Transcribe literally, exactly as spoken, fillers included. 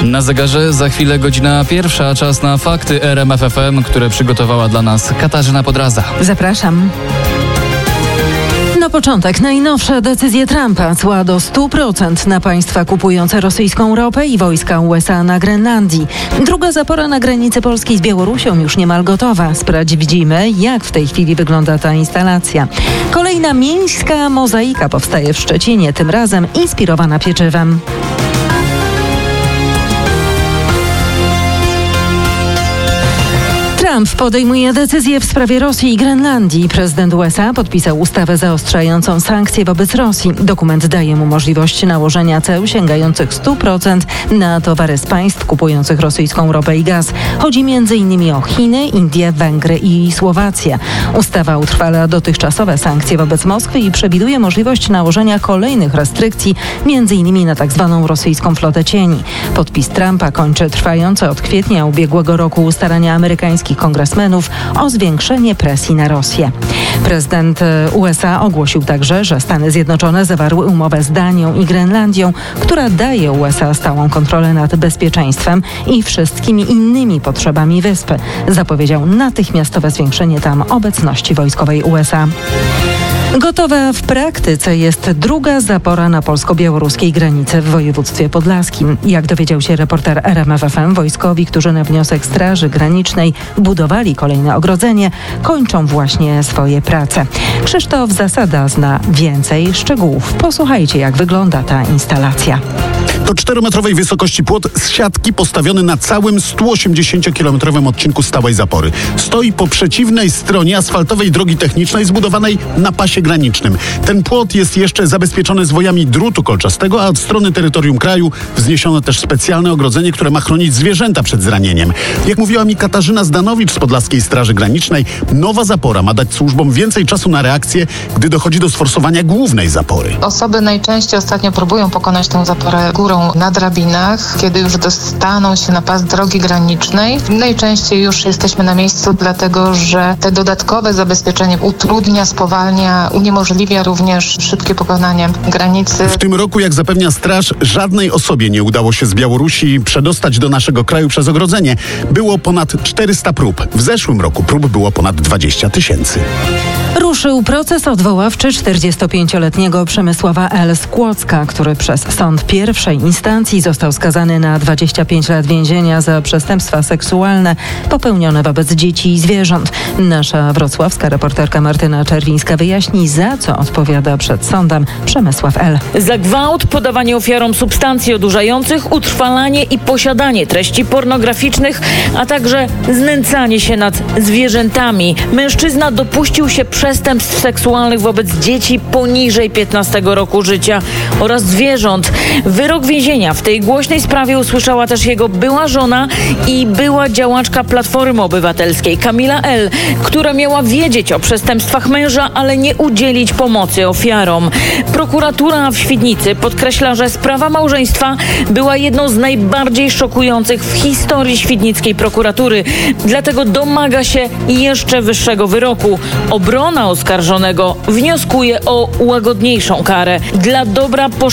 Na zegarze za chwilę godzina pierwsza, czas na fakty R M F F M, które przygotowała dla nas Katarzyna Podraza. Zapraszam. Na początek najnowsze decyzje Trumpa, cła do stu procent na państwa kupujące rosyjską ropę i wojska U S A na Grenlandii. Druga zapora na granicy polskiej z Białorusią już niemal gotowa. Sprawdzimy, jak w tej chwili wygląda ta instalacja. Kolejna miejska mozaika powstaje w Szczecinie, tym razem inspirowana pieczywem. Trump podejmuje decyzję w sprawie Rosji i Grenlandii. Prezydent U S A podpisał ustawę zaostrzającą sankcje wobec Rosji. Dokument daje mu możliwość nałożenia ceł sięgających stu procent na towary z państw kupujących rosyjską ropę i gaz. Chodzi między innymi o Chiny, Indie, Węgry i Słowację. Ustawa utrwala dotychczasowe sankcje wobec Moskwy i przewiduje możliwość nałożenia kolejnych restrykcji, między innymi na tzw. rosyjską flotę cieni. Podpis Trumpa kończy trwające od kwietnia ubiegłego roku starania amerykańskich kongresmenów o zwiększenie presji na Rosję. Prezydent U S A ogłosił także, że Stany Zjednoczone zawarły umowę z Danią i Grenlandią, która daje U S A stałą kontrolę nad bezpieczeństwem i wszystkimi innymi potrzebami wyspy. Zapowiedział natychmiastowe zwiększenie tam obecności wojskowej U S A. Gotowa w praktyce jest druga zapora na polsko-białoruskiej granicy w województwie podlaskim. Jak dowiedział się reporter R M F F M, wojskowi, którzy na wniosek Straży Granicznej budowali kolejne ogrodzenie, kończą właśnie swoje prace. Krzysztof Zasada zna więcej szczegółów. Posłuchajcie, jak wygląda ta instalacja. To czterometrowej wysokości płot z siatki postawiony na całym stu osiemdziesięciokilometrowym odcinku stałej zapory. Stoi po przeciwnej stronie asfaltowej drogi technicznej zbudowanej na pasie granicznym. Ten płot jest jeszcze zabezpieczony zwojami drutu kolczastego, a od strony terytorium kraju wzniesiono też specjalne ogrodzenie, które ma chronić zwierzęta przed zranieniem. Jak mówiła mi Katarzyna Zdanowicz z Podlaskiej Straży Granicznej, nowa zapora ma dać służbom więcej czasu na reakcję, gdy dochodzi do sforsowania głównej zapory. Osoby najczęściej ostatnio próbują pokonać tę zaporę górą na drabinach, kiedy już dostaną się na pas drogi granicznej. Najczęściej już jesteśmy na miejscu, dlatego że te dodatkowe zabezpieczenie utrudnia, spowalnia, uniemożliwia również szybkie pokonanie granicy. W tym roku, jak zapewnia straż, żadnej osobie nie udało się z Białorusi przedostać do naszego kraju przez ogrodzenie. Było ponad czterysta prób. W zeszłym roku prób było ponad dwadzieścia tysięcy. Ruszył proces odwoławczy czterdziestopięcioletniego Przemysława L. z Kłodzka, który przez sąd pierwszej instancji został skazany na dwadzieścia pięć lat więzienia za przestępstwa seksualne popełnione wobec dzieci i zwierząt. Nasza wrocławska reporterka Martyna Czerwińska wyjaśni, za co odpowiada przed sądem Przemysław L. Za gwałt, podawanie ofiarom substancji odurzających, utrwalanie i posiadanie treści pornograficznych, a także znęcanie się nad zwierzętami. Mężczyzna dopuścił się przestępstw seksualnych wobec dzieci poniżej piętnastego roku życia oraz zwierząt. Wyrok więzienia w tej głośnej sprawie usłyszała też jego była żona i była działaczka Platformy Obywatelskiej Kamila L., która miała wiedzieć o przestępstwach męża, ale nie udzielić pomocy ofiarom. Prokuratura w Świdnicy podkreśla, że sprawa małżeństwa była jedną z najbardziej szokujących w historii świdnickiej prokuratury. Dlatego domaga się jeszcze wyższego wyroku. Obrona oskarżonego wnioskuje o łagodniejszą karę. Dla dobra